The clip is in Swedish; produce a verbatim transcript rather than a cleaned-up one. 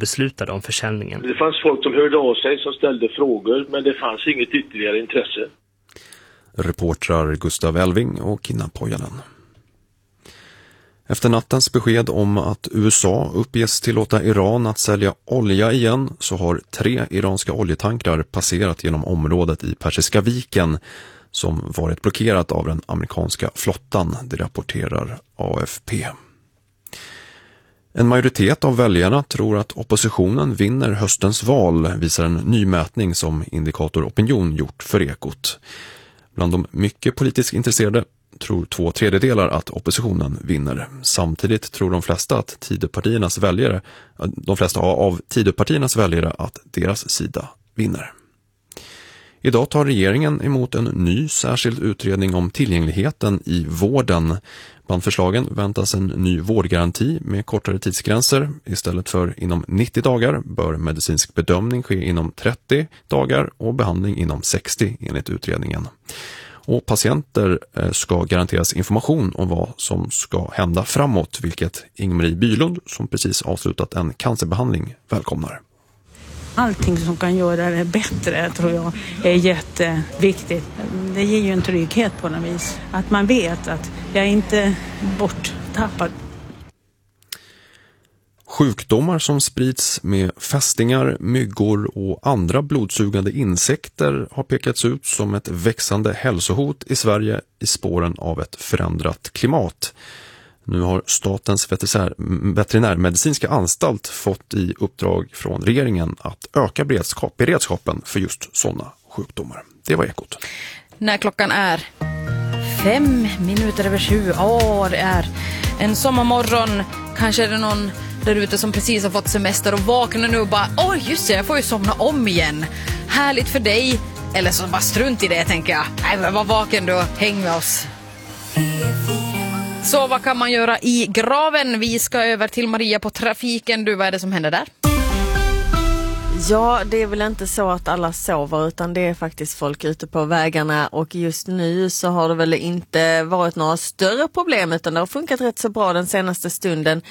beslutade om försäljningen. Det fanns folk som hörde av sig som ställde frågor, men det fanns inget ytterligare intresse. Reportrar Gustav Elving och Kinna Pojanen. Efter nattens besked om att U S A uppges tillåta Iran att sälja olja igen så har tre iranska oljetankrar passerat genom området i Persiska viken som varit blockerat av den amerikanska flottan, det rapporterar A F P. En majoritet av väljarna tror att oppositionen vinner höstens val, visar en ny mätning som Indikator Opinion gjort för Ekot. Bland de mycket politiskt intresserade tror två tredjedelar att oppositionen vinner. Samtidigt tror de flesta att Tidöpartiernas väljare, de flesta av Tidöpartiernas väljare att deras sida vinner. Idag tar regeringen emot en ny särskild utredning om tillgängligheten i vården. Bland förslagen väntas en ny vårdgaranti med kortare tidsgränser. Istället för inom nittio dagar bör medicinsk bedömning ske inom trettio dagar och behandling inom sextio enligt utredningen. Och patienter ska garanteras information om vad som ska hända framåt, vilket Ingmarie Bylund, som precis avslutat en cancerbehandling, välkomnar. Allting som kan göra det bättre tror jag är jätteviktigt. Det ger ju en trygghet på något vis. Att man vet att jag inte är borttappad. Sjukdomar som sprids med fästingar, myggor och andra blodsugande insekter har pekats ut som ett växande hälsohot i Sverige i spåren av ett förändrat klimat. Nu har Statens veterinärmedicinska anstalt fått i uppdrag från regeringen att öka beredskap, beredskapen för just sådana sjukdomar. Det var Ekot. När klockan är fem minuter över sju, åh, det är en sommarmorgon. Kanske är det någon där ute som precis har fått semester och vaknar nu och bara, oj just det, jag får ju somna om igen. Härligt för dig. Eller så bara strunt i det, tänker jag. Nej, men var vaken då, häng med oss. Så vad kan man göra i graven? Vi ska över till Maria på trafiken. Du, vad är det som händer där? Ja, det är väl inte så att alla sover, utan det är faktiskt folk ute på vägarna, och just nu så har det väl inte varit några större problem, utan det har funkat rätt så bra den senaste stunden.